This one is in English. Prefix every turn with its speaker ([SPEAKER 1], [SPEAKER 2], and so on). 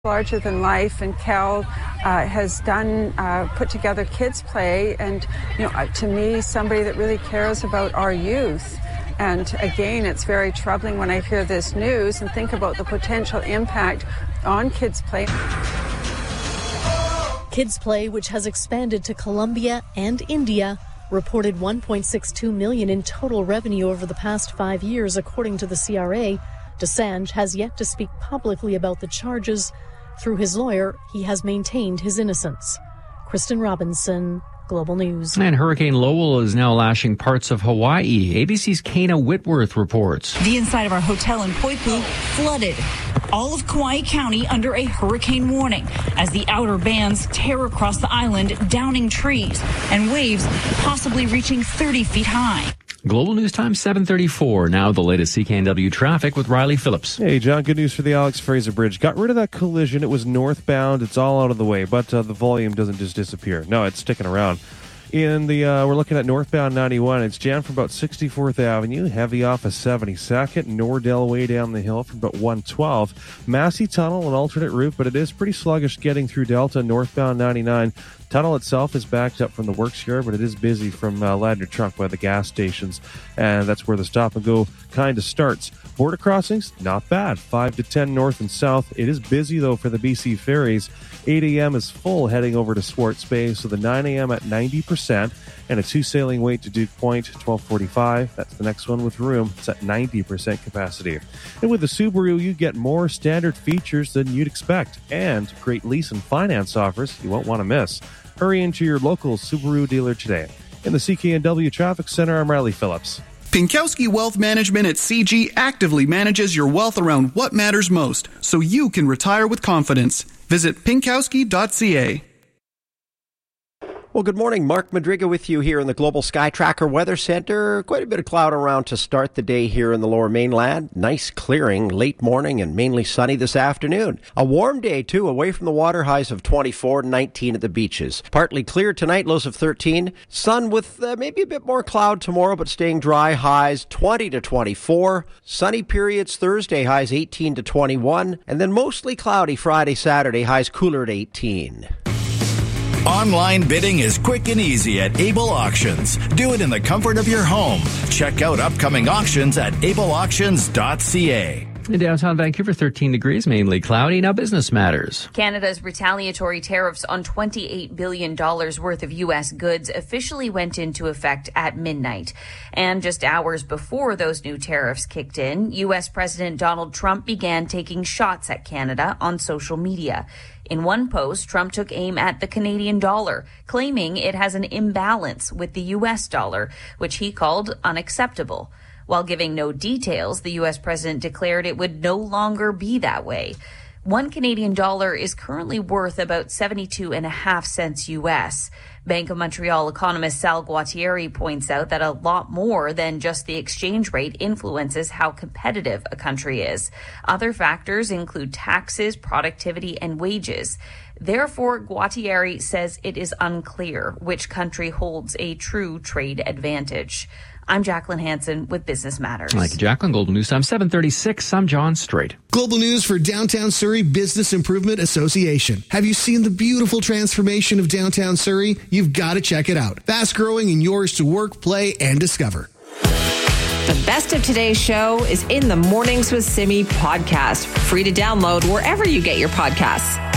[SPEAKER 1] larger than life, and Cal has put together Kids Play, and to me, somebody that really cares about our youth. And again, it's very troubling when I hear this news and think about the potential impact on Kids Play.
[SPEAKER 2] Kids Play, which has expanded to Colombia and India, reported $1.62 million in total revenue over the past 5 years, according to the CRA. Desange has yet to speak publicly about the charges. Through his lawyer, he has maintained his innocence. Kristen Robinson, Global News.
[SPEAKER 3] And Hurricane Lowell is now lashing parts of Hawaii. ABC's Kana Whitworth reports.
[SPEAKER 4] The inside of our hotel in Poipu flooded. All of Kauai County under a hurricane warning as the outer bands tear across the island, downing trees and waves possibly reaching 30 feet high.
[SPEAKER 3] Global News Time 7:34. Now the latest CKNW traffic with Riley Phillips.
[SPEAKER 5] Hey, John, good news for the Alex Fraser Bridge. Got rid of that collision. It was northbound. It's all out of the way, but the volume doesn't just disappear. No, it's sticking around. We're looking at northbound 91. It's jammed from about 64th Avenue, heavy off of 72nd, Nordell way down the hill from about 112. Massey Tunnel, an alternate route, but it is pretty sluggish getting through Delta, northbound 99. Tunnel itself is backed up from the works yard, but it is busy from Ladner Trunk by the gas stations, and that's where the stop and go kind of starts. Border crossings, not bad. 5 to 10 north and south. It is busy, though, for the BC ferries. 8 a.m. is full heading over to Swartz Bay, so the 9 a.m. at 90%, and a 2 sailing wait to Duke Point, 12:45. That's the next one with room. It's at 90% capacity. And with the Subaru, you get more standard features than you'd expect, and great lease and finance offers you won't want to miss. Hurry into your local Subaru dealer today. In the CKNW Traffic Center, I'm Riley Phillips.
[SPEAKER 6] Pinkowski Wealth Management at CG actively manages your wealth around what matters most, so you can retire with confidence. Visit pinkowski.ca.
[SPEAKER 7] Well, good morning. Mark Madriga with you here in the Global Sky Tracker Weather Center. Quite a bit of cloud around to start the day here in the Lower Mainland. Nice clearing late morning and mainly sunny this afternoon. A warm day, too, away from the water, highs of 24, 19 at the beaches. Partly clear tonight, lows of 13. Sun with maybe a bit more cloud tomorrow, but staying dry, highs 20 to 24. Sunny periods Thursday, highs 18 to 21. And then mostly cloudy Friday, Saturday, highs cooler at 18.
[SPEAKER 8] Online bidding is quick and easy at Able Auctions. Do it in the comfort of your home. Check out upcoming auctions at ableauctions.ca.
[SPEAKER 3] In downtown Vancouver, 13 degrees, mainly cloudy. Now business matters.
[SPEAKER 9] Canada's retaliatory tariffs on $28 billion worth of U.S. goods officially went into effect at midnight. And just hours before those new tariffs kicked in, U.S. President Donald Trump began taking shots at Canada on social media. In one post, Trump took aim at the Canadian dollar, claiming it has an imbalance with the U.S. dollar, which he called unacceptable. While giving no details, the U.S. president declared it would no longer be that way. One Canadian dollar is currently worth about 72.5 cents U.S. Bank of Montreal economist Sal Guattieri points out that a lot more than just the exchange rate influences how competitive a country is. Other factors include taxes, productivity, and wages. Therefore, Guattieri says it is unclear which country holds a true trade advantage. I'm Jacqueline Hansen with Business Matters.
[SPEAKER 3] Thank you, Jacqueline. Global News Time 7:36. I'm John Strait.
[SPEAKER 10] Global news for Downtown Surrey Business Improvement Association. Have you seen the beautiful transformation of downtown Surrey? You've got to check it out. Fast growing and yours to work, play, and discover.
[SPEAKER 11] The best of today's show is in the Mornings with Simi podcast. Free to download wherever you get your podcasts.